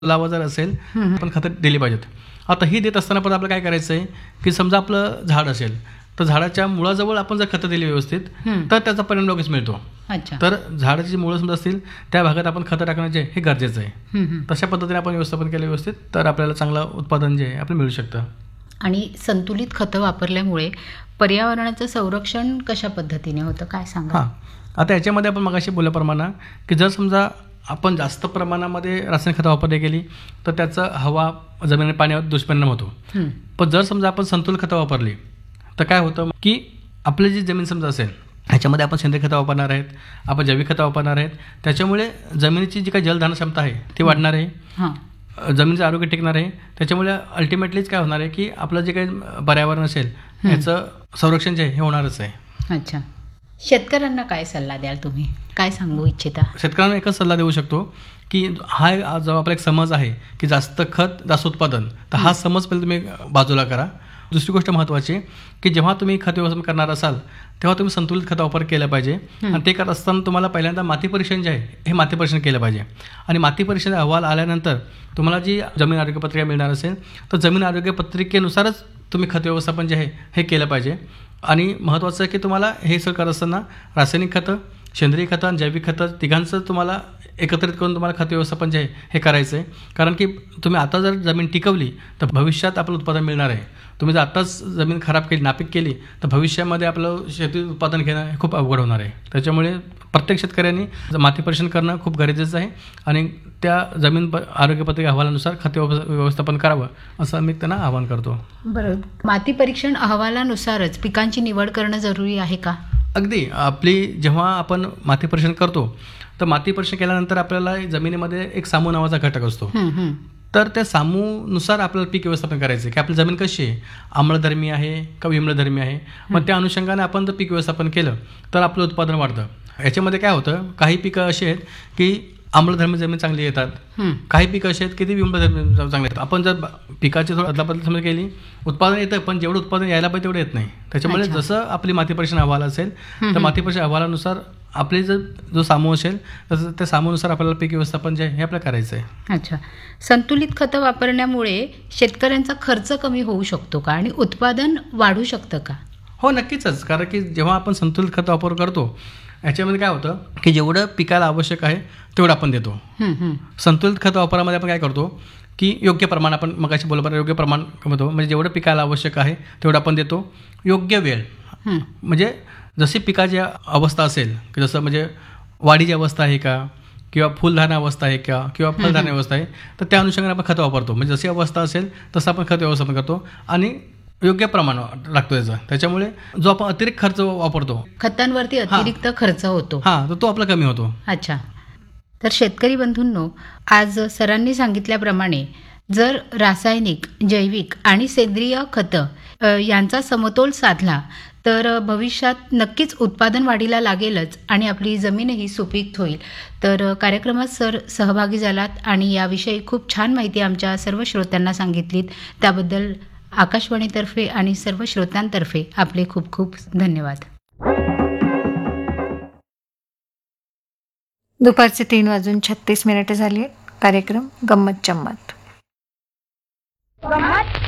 लावा जर असेल आपण खतं दिली पाहिजेत. आता ही देत असताना पण आपलं काय करायचं आहे की समजा आपलं झाड असेल तर झाडाच्या मुळाजवळ आपण जर खतं दिली व्यवस्थित तर त्याचा परिणाम लगेच मिळतो. अच्छा. तर झाडाची मुळं समजा असतील त्या भागात आपण खतं टाकणं जे हे गरजेचं आहे. तशा पद्धतीने आपण व्यवस्थापन केलं व्यवस्थित तर आपल्याला चांगलं उत्पादन जे आहे आपलं मिळू शकतं. आणि संतुलित खतं वापरल्यामुळे पर्यावरणाचं संरक्षण कशा पद्धतीने होतं काय सांगा? हां, आता याच्यामध्ये आपण मगाशी बोलल्याप्रमाणे की जर समजा आपण जास्त प्रमाणामध्ये रासायनिक खतं वापरली गेली तर त्याचं हवा जमीन आणि पाण्यावर दुष्परिणाम होतो. पण जर समजा आपण संतुलित खतं वापरली तर काय होतं की आपली जी जमीन समजा असेल ह्याच्यामध्ये आपण सेंद्रिय खतं वापरणार आहेत, आपण जैविक खतं वापरणार आहेत, त्याच्यामुळे जमिनीची जी काही जलधारण क्षमता आहे ती वाढणार आहे. जमिनीचं आरोग्य टिकणार आहे. त्याच्यामुळे अल्टिमेटलीच काय होणार आहे की आपलं जे काही पर्यावरण असेल ह्याचं संरक्षण जे आहे हे होणारच आहे. अच्छा. शेतकऱ्यांना काय सल्ला द्याल तुम्ही? काय सांगू इच्छिता? शेतकऱ्यांना एकच सल्ला देऊ शकतो की हा जो आपला एक समज आहे की जास्त खत जास्त उत्पादन, तर हा समज पहिले तुम्ही बाजूला करा. दुसरी गोष्ट महत्त्वाची की जेव्हा तुम्ही खत व्यवस्थापन करणार असाल तेव्हा तुम्ही संतुलित खत वापर केला पाहिजे. आणि ते करत असताना तुम्हाला पहिल्यांदा माती परीक्षण जे आहे हे माती परीक्षण केलं पाहिजे. आणि माती परीक्षण अहवाल आल्यानंतर तुम्हाला जी जमीन आरोग्य पत्रिका मिळणार असेल तर जमीन आरोग्य पत्रिकेनुसारच तुम्ही खत व्यवस्थापन जे आहे हे केलं पाहिजे. आणि महत्त्वाचं आहे की तुम्हाला हे सगळं करत असताना रासायनिक खतं, सेंद्रिय खतं आणि जैविक खतं तिघांचं तुम्हाला एकत्रित करून तुम्हाला खत व्यवस्थापन जे आहे हे करायचं आहे. कारण की तुम्ही आता जर जमीन टिकवली तर भविष्यात आपलं उत्पादन मिळणार आहे. तुम्ही जर आत्ताच जमीन खराब केली, नापीक केली तर भविष्यामध्ये आपलं शेती उत्पादन घेणं हे खूप अवघड होणार आहे. त्याच्यामुळे प्रत्येक शेतकऱ्यांनी माती परीक्षण करणं खूप गरजेचं आहे आणि त्या जमीन आरोग्य पत्रिका अहवालानुसार खत व्यवस्थापन करावं असं मी त्यांना आवाहन करतो. बरं, माती परीक्षण अहवालानुसारच पिकांची निवड करणं जरुरी आहे का? अगदी. आपली जेव्हा आपण माती परीक्षण करतो तर माती परीक्षण केल्यानंतर आपल्याला जमिनीमध्ये एक सामू नावाचा घटक असतो. तर त्या सामूनुसार आपल्याला पीक व्यवस्थापन करायचं आहे की आपली जमीन कशी आहे, आम्लधर्मी आहे का विम्लधर्मी आहे. मग त्या अनुषंगाने आपण जर पीक व्यवस्थापन केलं तर आपलं उत्पादन वाढतं. याच्यामध्ये काय होतं, काही पिकं अशी आहेत की आम्लधर्मी जमीन चांगली येतात, काही पिकं अशी आहेत की ती विम्लधर्मी चांगली येतात. आपण जर पिकाची थोडं अदलाबदल समजा केली उत्पादन येतं पण जेवढं उत्पादन यायला पाहिजे तेवढं येत नाही. त्याच्यामुळे जसं आपली माती परीक्षण अहवाल असेल तर माती परीक्षण अहवालानुसार आपले जो सामू असेल तर त्या सामूनुसार आपल्याला पीक व्यवस्थापन जे आहे हे आपल्याला करायचं आहे. अच्छा. संतुलित खतं वापरण्यामुळे शेतकऱ्यांचा खर्च कमी होऊ शकतो का आणि उत्पादन वाढू शकतं का? हो, नक्कीच. कारण की जेव्हा आपण संतुलित खत वापर करतो याच्यामध्ये काय होतं की जेवढं पिकाला आवश्यक आहे तेवढं आपण देतो. संतुलित खत वापरामध्ये आपण काय करतो की योग्य प्रमाण, आपण मगाशी बोललो योग्य प्रमाण कमवतो, म्हणजे जेवढं पिकाला आवश्यक आहे तेवढं आपण देतो. योग्य वेळ म्हणजे जशी पिकाची अवस्था असेल की जसं म्हणजे वाढीची अवस्था आहे का किंवा फुलधारणा अवस्था आहे का किंवा फलधारणा अवस्था आहे तर त्या अनुषंगाने आपण खतं वापरतो. म्हणजे जशी अवस्था असेल तसं आपण खत व्यवस्थापन करतो आणि योग्य प्रमाण लागतो याचा. त्याच्यामुळे जो आपण अतिरिक्त खर्च वापरतो खतांवरती अतिरिक्त खर्च होतो तर तो आपला कमी होतो. अच्छा. तर शेतकरी बंधूंनो, आज सरांनी सांगितल्याप्रमाणे जर रासायनिक, जैविक आणि सेंद्रिय खतं यांचा समतोल साधला तर भविष्यात नक्कीच उत्पादन वाढीला लागेलच आणि आपली जमीनही सुपीक होईल. तर कार्यक्रमात सर सहभागी झालात आणि याविषयी खूप छान माहिती आमच्या सर्व श्रोत्यांना सांगितलीत. त्याबद्दल आकाशवाणीतर्फे आणि सर्व श्रोत्यांतर्फे आपले खूप खूप धन्यवाद. दुपारचे 3:36 झाले. कार्यक्रम गंमत जम्मत.